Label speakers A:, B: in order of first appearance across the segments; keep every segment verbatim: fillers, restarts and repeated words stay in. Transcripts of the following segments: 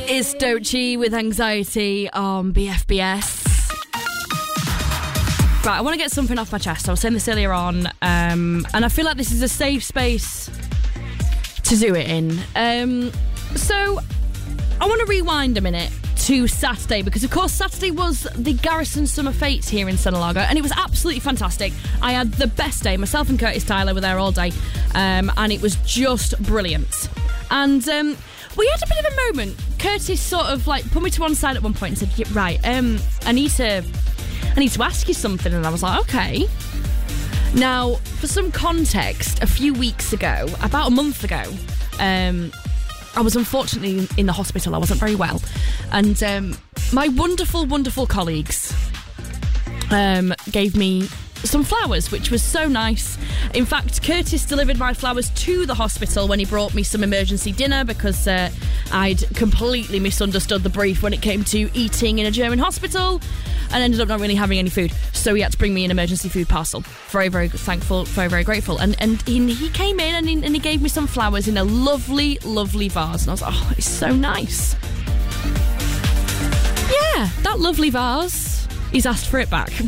A: It's Doechii with Anxiety on B F B S. Right, I want to get something off my chest. I was saying this earlier on, um, and I feel like this is a safe space to do it in. Um, so, I want to rewind a minute to Saturday, because of course Saturday was the Garrison Summer Fates here in Centre and it was absolutely fantastic. I had the best day. Myself and Curtis Tyler were there all day, um, and it was just brilliant. And um, we had a bit of a moment. Curtis sort of like put me to one side at one point and said, yeah, right, um, I need to I need to ask you something. And I was like, okay. Now, for some context, a few weeks ago, about a month ago, um, I was unfortunately in the hospital. I wasn't very well. And um, my wonderful, wonderful colleagues um, gave me some flowers, which was so nice. In fact, Curtis delivered my flowers to the hospital when he brought me some emergency dinner, because uh, I'd completely misunderstood the brief when it came to eating in a German hospital and ended up not really having any food. So he had to bring me an emergency food parcel. Very, very thankful, very, very grateful. And and he, he came in and he, and he gave me some flowers in a lovely, lovely vase. And I was like, oh, it's so nice. Yeah, that lovely vase. He's asked for it back.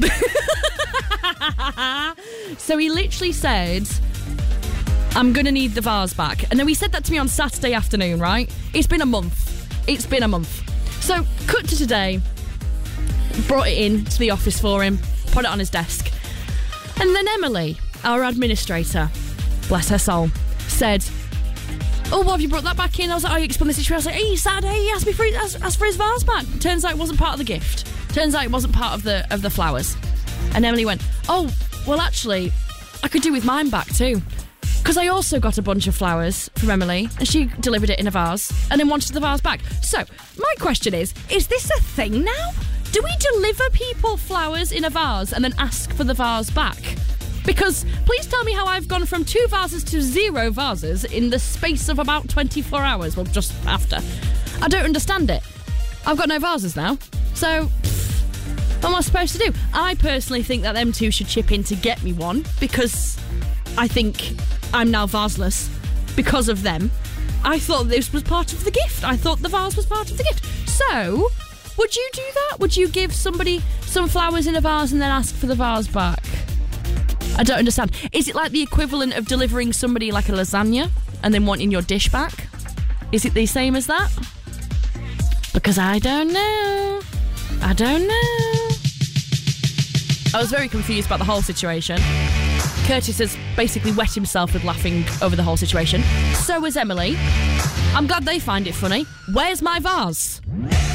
A: So he literally said, I'm going to need the vase back. And then he said that to me on Saturday afternoon, right? It's been a month. It's been a month. So, cut to today. Brought it in to the office for him. Put it on his desk. And then Emily, our administrator, bless her soul, said, oh, why have you brought that back in? I was like, oh, you explained the situation. I was like, hey, Saturday, he asked me for his, asked, asked for his vase back. Turns out it wasn't part of the gift. Turns out it wasn't part of the of the flowers. And Emily went, oh, well, actually, I could do with mine back too. Because I also got a bunch of flowers from Emily, and she delivered it in a vase and then wanted the vase back. So, my question is, is this a thing now? Do we deliver people flowers in a vase and then ask for the vase back? Because please tell me how I've gone from two vases to zero vases in the space of about twenty-four hours. Well, just after. I don't understand it. I've got no vases now. So, what am I supposed to do? I personally think that them two should chip in to get me one, because I think I'm now vaseless because of them. I thought this was part of the gift. I thought the vase was part of the gift. So, would you do that? Would you give somebody some flowers in a vase and then ask for the vase back? I don't understand. Is it like the equivalent of delivering somebody like a lasagna and then wanting your dish back? Is it the same as that? Because I don't know. I don't know. I was very confused about the whole situation. Curtis has basically wet himself with laughing over the whole situation. So is Emily. I'm glad they find it funny. Where's my vase?